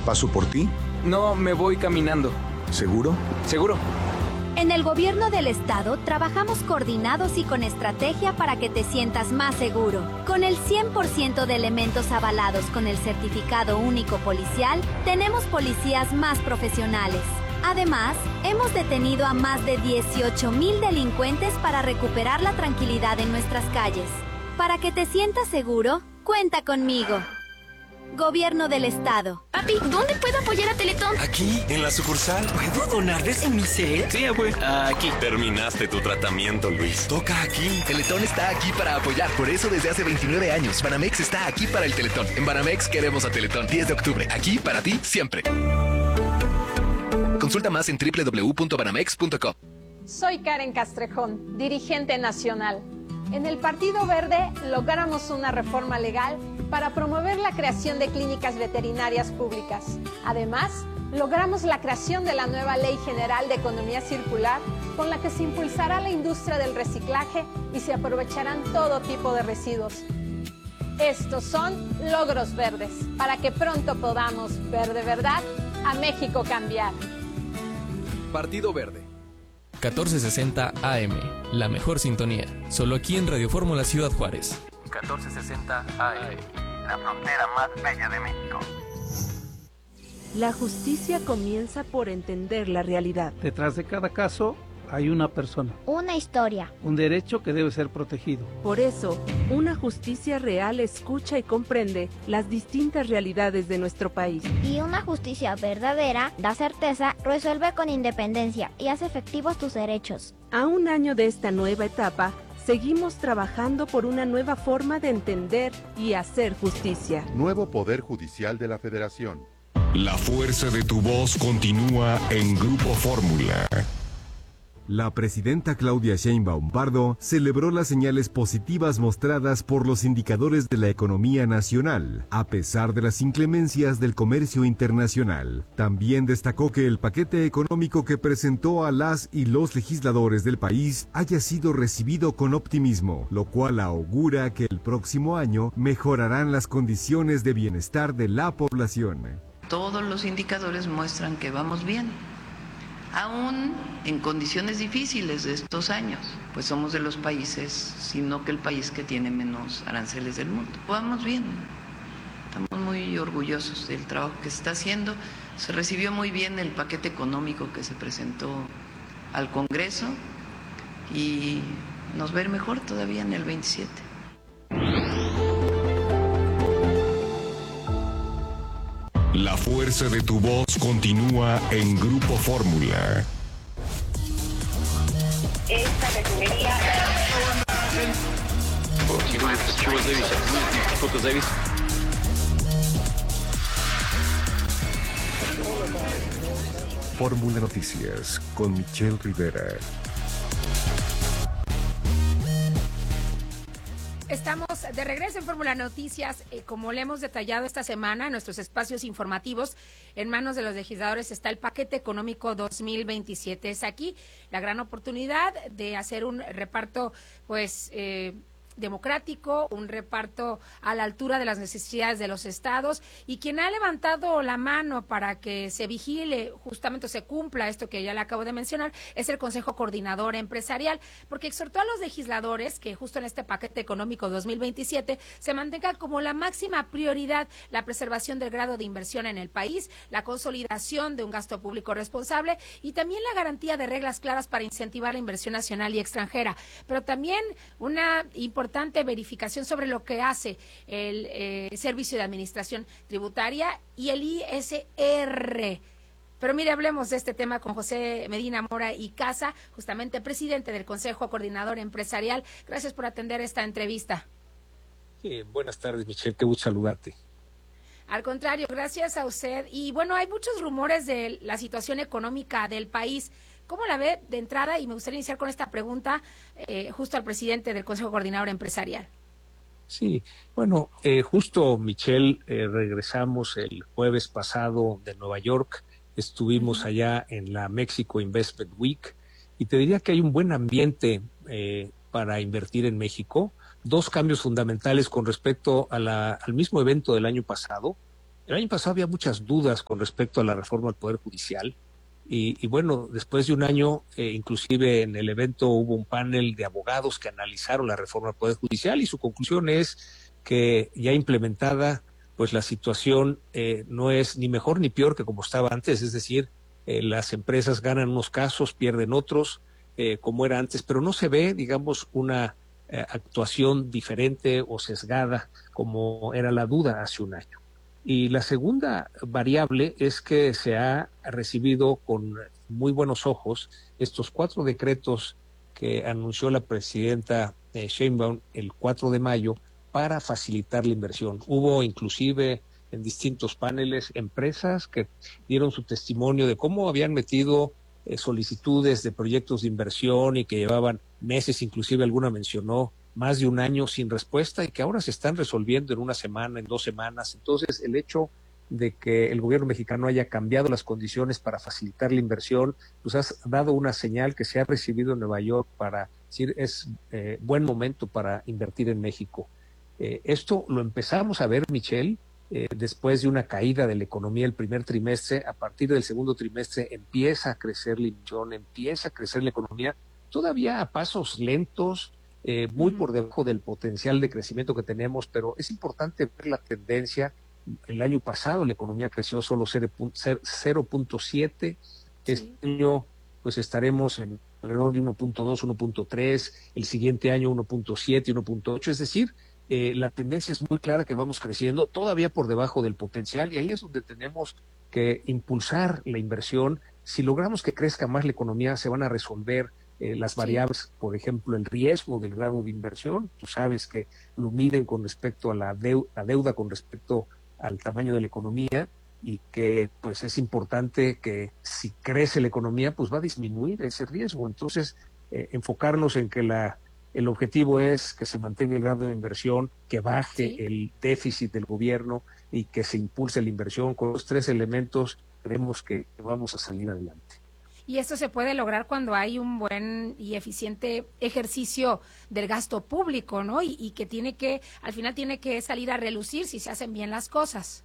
¿Paso por ti? No, me voy caminando. ¿Seguro? ¿Seguro? En el gobierno del estado trabajamos coordinados y con estrategia para que te sientas más seguro. Con el 100% de elementos avalados con el certificado único policial, tenemos policías más profesionales. Además, hemos detenido a más de 18,000 delincuentes para recuperar la tranquilidad en nuestras calles. Para que te sientas seguro, cuenta conmigo. Gobierno del Estado. Papi, ¿dónde puedo apoyar a Teletón? Aquí, en la sucursal. ¿Puedo donarles en mi set? Sí, abue. Aquí. Terminaste tu tratamiento, Luis. Toca aquí. Teletón está aquí para apoyar. Por eso desde hace 29 años, Banamex está aquí para el Teletón. En Banamex queremos a Teletón. 10 de octubre. Aquí para ti, siempre. Consulta más en www.banamex.com. Soy Karen Castrejón, dirigente nacional. En el Partido Verde logramos una reforma legal para promover la creación de clínicas veterinarias públicas. Además, logramos la creación de la nueva Ley General de Economía Circular, con la que se impulsará la industria del reciclaje y se aprovecharán todo tipo de residuos. Estos son logros verdes, para que pronto podamos ver de verdad a México cambiar. Partido Verde. 1460 AM, la mejor sintonía. Solo aquí en Radio Fórmula Ciudad Juárez. 1460 AM, la frontera más bella de México. La justicia comienza por entender la realidad. Detrás de cada caso hay una persona. Una historia. Un derecho que debe ser protegido. Por eso, una justicia real escucha y comprende las distintas realidades de nuestro país. Y una justicia verdadera da certeza, resuelve con independencia y hace efectivos tus derechos. A un año de esta nueva etapa, seguimos trabajando por una nueva forma de entender y hacer justicia. Nuevo Poder Judicial de la Federación. La fuerza de tu voz continúa en Grupo Fórmula. La presidenta Claudia Sheinbaum Pardo celebró las señales positivas mostradas por los indicadores de la economía nacional, a pesar de las inclemencias del comercio internacional. También destacó que el paquete económico que presentó a las y los legisladores del país haya sido recibido con optimismo, lo cual augura que el próximo año mejorarán las condiciones de bienestar de la población. Todos los indicadores muestran que vamos bien. Aún en condiciones difíciles de estos años, pues somos de los países, sino que el país que tiene menos aranceles del mundo. Vamos bien, estamos muy orgullosos del trabajo que se está haciendo. Se recibió muy bien el paquete económico que se presentó al Congreso y nos va a ir mejor todavía en el 27. La fuerza de tu voz continúa en Grupo Fórmula. Esta refinería... Fórmula Noticias con Michelle Rivera. Estamos de regreso en Fórmula Noticias. Como le hemos detallado esta semana en nuestros espacios informativos, en manos de los legisladores está el paquete económico 2027. Es aquí la gran oportunidad de hacer un reparto, pues, democrático, un reparto a la altura de las necesidades de los estados, y quien ha levantado la mano para que se vigile, justamente se cumpla esto que ya le acabo de mencionar, es el Consejo Coordinador Empresarial, porque exhortó a los legisladores que justo en este paquete económico 2027 se mantenga como la máxima prioridad la preservación del grado de inversión en el país, la consolidación de un gasto público responsable y también la garantía de reglas claras para incentivar la inversión nacional y extranjera, pero también una importante verificación sobre lo que hace el Servicio de Administración Tributaria y el ISR. Pero mire, hablemos de este tema con José Medina Mora y Casa, justamente presidente del Consejo Coordinador Empresarial. Gracias por atender esta entrevista. Sí, buenas tardes, Michelle, qué gusto saludarte. Al contrario, gracias a usted. Y bueno, hay muchos rumores de la situación económica del país. ¿Cómo la ve de entrada? Y me gustaría iniciar con esta pregunta justo al presidente del Consejo Coordinador Empresarial. Sí, bueno, justo, Michelle, regresamos el jueves pasado de Nueva York, estuvimos allá en la Mexico Investment Week, y te diría que hay un buen ambiente para invertir en México. Dos cambios fundamentales con respecto a al mismo evento del año pasado. El año pasado había muchas dudas con respecto a la reforma del Poder Judicial y bueno, después de un año, inclusive en el evento hubo un panel de abogados que analizaron la reforma del Poder Judicial y su conclusión es que ya implementada, pues la situación no es ni mejor ni peor que como estaba antes, es decir, las empresas ganan unos casos, pierden otros, como era antes, pero no se ve, digamos, una actuación diferente o sesgada como era la duda hace un año. Y la segunda variable es que se ha recibido con muy buenos ojos estos 4 decretos que anunció la presidenta Sheinbaum el 4 de mayo para facilitar la inversión. Hubo inclusive en distintos paneles empresas que dieron su testimonio de cómo habían metido solicitudes de proyectos de inversión y que llevaban meses, inclusive alguna mencionó más de un año sin respuesta y que ahora se están resolviendo en una semana, en 2 semanas. Entonces, el hecho de que el gobierno mexicano haya cambiado las condiciones para facilitar la inversión, pues ha dado una señal que se ha recibido en Nueva York para decir es buen momento para invertir en México. Esto lo empezamos a ver, Michelle, después de una caída de la economía el primer trimestre. A partir del segundo trimestre empieza a crecer la inversión, empieza a crecer la economía, todavía a pasos lentos, muy por debajo del potencial de crecimiento que tenemos, pero es importante ver la tendencia. El año pasado la economía creció solo 0.7, este año pues estaremos en alrededor de 1.2, 1.3, el siguiente año 1.7, 1.8, es decir, la tendencia es muy clara que vamos creciendo, todavía por debajo del potencial, y ahí es donde tenemos que impulsar la inversión. Si logramos que crezca más la economía, se van a resolver las variables, por ejemplo, el riesgo del grado de inversión. Tú sabes que lo miden con respecto a la deuda con respecto al tamaño de la economía, y que pues es importante que si crece la economía, pues va a disminuir ese riesgo. Entonces, enfocarnos en que el objetivo es que se mantenga el grado de inversión, que baje el déficit del gobierno y que se impulse la inversión. Con los 3 elementos creemos que vamos a salir adelante. Y esto se puede lograr cuando hay un buen y eficiente ejercicio del gasto público, ¿no? Y que al final tiene que salir a relucir si se hacen bien las cosas.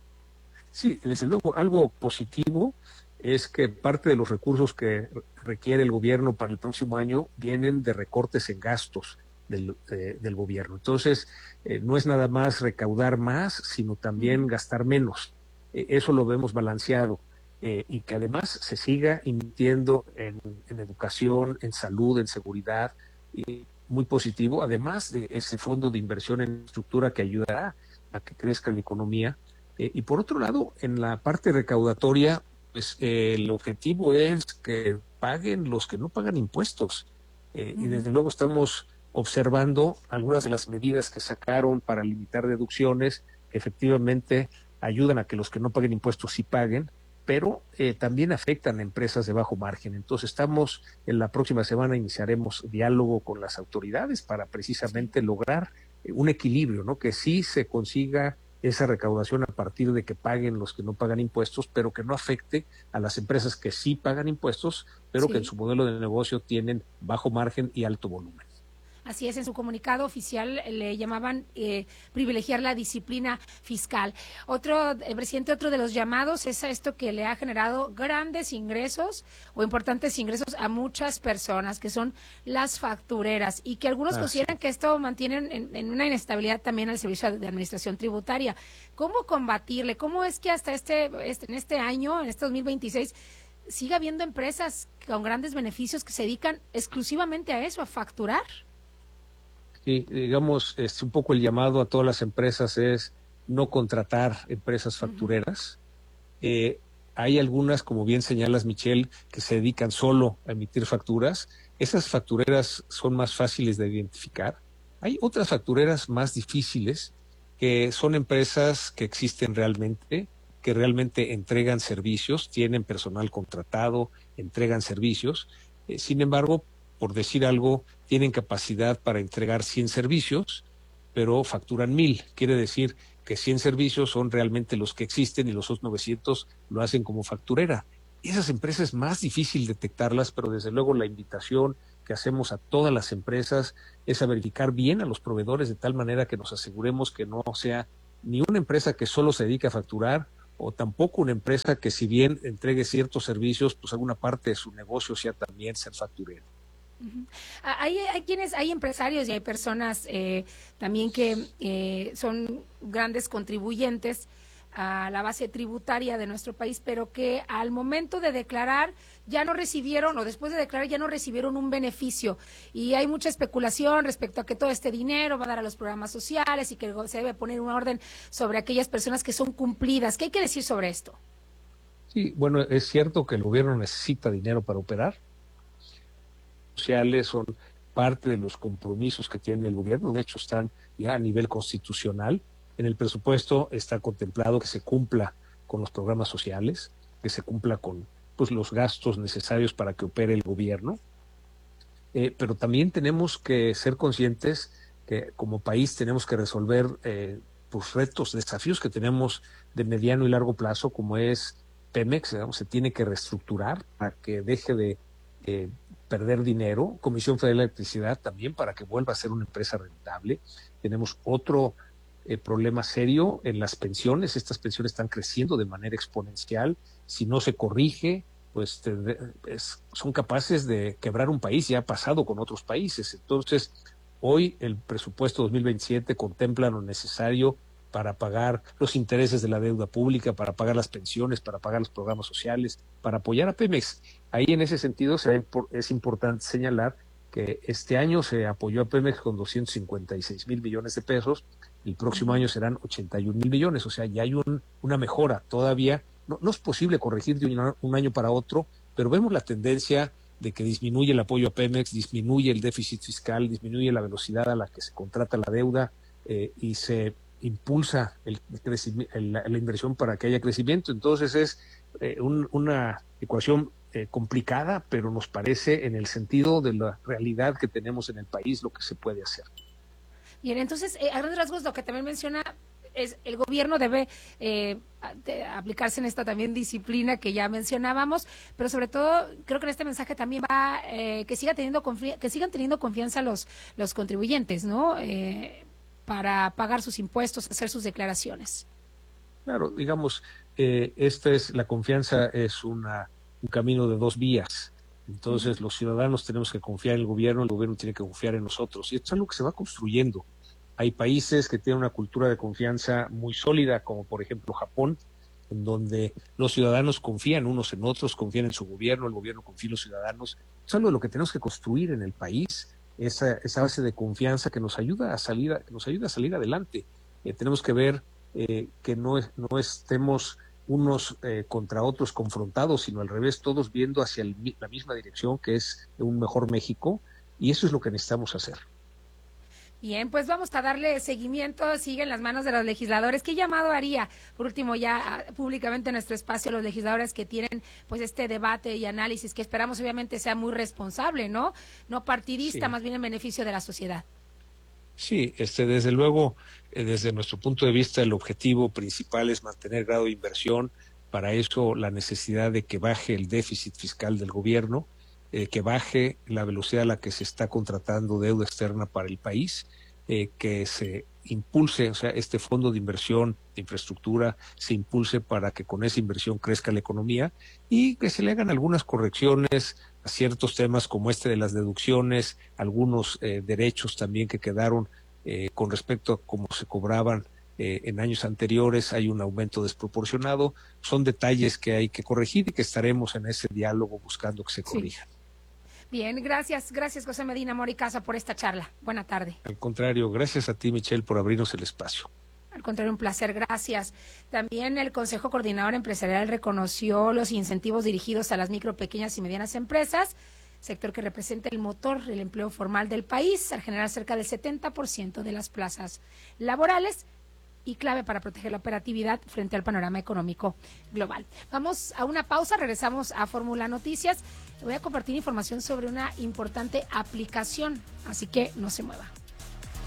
Sí, desde luego, algo positivo es que parte de los recursos que requiere el gobierno para el próximo año vienen de recortes en gastos del gobierno. Entonces, no es nada más recaudar más, sino también gastar menos. Eso lo vemos balanceado. Y que además se siga invirtiendo en educación, en salud, en seguridad, muy positivo, además de ese fondo de inversión en estructura que ayudará a que crezca la economía. Y por otro lado, en la parte recaudatoria, pues el objetivo es que paguen los que no pagan impuestos. Y desde luego estamos observando algunas de las medidas que sacaron para limitar deducciones, que efectivamente ayudan a que los que no paguen impuestos sí paguen, pero también afectan a empresas de bajo margen. Entonces en la próxima semana iniciaremos diálogo con las autoridades para precisamente lograr un equilibrio, ¿no? Que sí se consiga esa recaudación a partir de que paguen los que no pagan impuestos, pero que no afecte a las empresas que sí pagan impuestos, pero que en su modelo de negocio tienen bajo margen y alto volumen. Así es, en su comunicado oficial le llamaban privilegiar la disciplina fiscal. Presidente, otro de los llamados es a esto que le ha generado grandes ingresos o importantes ingresos a muchas personas, que son las factureras, y que algunos consideran que esto mantiene en una inestabilidad también al servicio de administración tributaria. ¿Cómo combatirle? ¿Cómo es que hasta en este año, en este 2026, siga habiendo empresas con grandes beneficios que se dedican exclusivamente a eso, a facturar? Sí, digamos, un poco el llamado a todas las empresas es no contratar empresas factureras. Hay algunas, como bien señalas, Michelle, que se dedican solo a emitir facturas. Esas factureras son más fáciles de identificar. Hay otras factureras más difíciles, que son empresas que existen realmente, que realmente entregan servicios, tienen personal contratado, entregan servicios. Sin embargo, por decir algo, tienen capacidad para entregar 100 servicios, pero facturan 1,000. Quiere decir que 100 servicios son realmente los que existen y los otros 900 lo hacen como facturera. Esas empresas es más difícil detectarlas, pero desde luego la invitación que hacemos a todas las empresas es a verificar bien a los proveedores de tal manera que nos aseguremos que no sea ni una empresa que solo se dedica a facturar, o tampoco una empresa que, si bien entregue ciertos servicios, pues alguna parte de su negocio sea también ser facturero. Hay empresarios y hay personas también que son grandes contribuyentes a la base tributaria de nuestro país, pero que al momento de declarar ya no recibieron, o después de declarar ya no recibieron un beneficio, y hay mucha especulación respecto a que todo este dinero va a dar a los programas sociales y que se debe poner un orden sobre aquellas personas que son cumplidas. ¿Qué hay que decir sobre esto? Sí, bueno, es cierto que el gobierno necesita dinero para operar. Sociales son parte de los compromisos que tiene el gobierno, de hecho están ya a nivel constitucional. En el presupuesto está contemplado que se cumpla con los programas sociales, que se cumpla con pues los gastos necesarios para que opere el gobierno, pero también tenemos que ser conscientes que como país tenemos que resolver pues retos, desafíos que tenemos de mediano y largo plazo, como es Pemex, digamos, se tiene que reestructurar para que deje de perder dinero, Comisión Federal de Electricidad también para que vuelva a ser una empresa rentable. Tenemos otro problema serio en las pensiones. Estas pensiones están creciendo de manera exponencial. Si no se corrige, pues son capaces de quebrar un país. Ya ha pasado con otros países. Entonces, hoy el presupuesto 2027 contempla lo necesario para pagar los intereses de la deuda pública, para pagar las pensiones, para pagar los programas sociales, para apoyar a Pemex. Ahí, en ese sentido, es importante señalar que este año se apoyó a Pemex con 256,000 millones de pesos. El próximo año serán 81,000 millones, o sea, ya hay una mejora. Todavía no es posible corregir de un año para otro, pero vemos la tendencia de que disminuye el apoyo a Pemex, disminuye el déficit fiscal, disminuye la velocidad a la que se contrata la deuda y se impulsa la inversión para que haya crecimiento. Entonces es una ecuación complicada, pero nos parece, en el sentido de la realidad que tenemos en el país, lo que se puede hacer. Bien, entonces, a grandes rasgos, lo que también menciona es el gobierno debe aplicarse en esta también disciplina que ya mencionábamos, pero sobre todo creo que en este mensaje también va que sigan teniendo confianza los contribuyentes, ¿no? Para pagar sus impuestos, hacer sus declaraciones. Claro, digamos, la confianza es un camino de dos vías. Entonces, los ciudadanos tenemos que confiar en el gobierno tiene que confiar en nosotros. Y esto es algo que se va construyendo. Hay países que tienen una cultura de confianza muy sólida, como por ejemplo Japón, en donde los ciudadanos confían unos en otros, confían en su gobierno, el gobierno confía en los ciudadanos. Es algo de lo que tenemos que construir en el país, esa base de confianza que nos ayuda a salir adelante. Tenemos que ver que no estemos unos contra otros confrontados, sino al revés, todos viendo hacia la misma dirección, que es un mejor México, y eso es lo que necesitamos hacer. Bien, pues vamos a darle seguimiento, sigue en las manos de los legisladores. ¿Qué llamado haría, por último, ya públicamente en nuestro espacio, a los legisladores que tienen pues este debate y análisis, que esperamos obviamente sea muy responsable, no partidista, sí, más bien en beneficio de la sociedad? Sí, desde luego, desde nuestro punto de vista, el objetivo principal es mantener grado de inversión. Para eso, la necesidad de que baje el déficit fiscal del gobierno, que baje la velocidad a la que se está contratando deuda externa para el país, que se impulse, o sea, este fondo de inversión de infraestructura se impulse para que con esa inversión crezca la economía y que se le hagan algunas correcciones a ciertos temas como de las deducciones, algunos derechos también que quedaron con respecto a cómo se cobraban en años anteriores. Hay un aumento desproporcionado. Son detalles que hay que corregir y que estaremos en ese diálogo buscando que se corrijan. Sí. Bien, gracias José Medina Mora y Casa por esta charla. Buena tarde. Al contrario, gracias a ti, Michelle, por abrirnos el espacio. Al contrario, un placer, gracias. También el Consejo Coordinador Empresarial reconoció los incentivos dirigidos a las micro, pequeñas y medianas empresas, sector que representa el motor del empleo formal del país, al generar cerca del 70% de las plazas laborales y clave para proteger la operatividad frente al panorama económico global. Vamos a una pausa, regresamos a Fórmula Noticias. Voy a compartir información sobre una importante aplicación, así que no se mueva.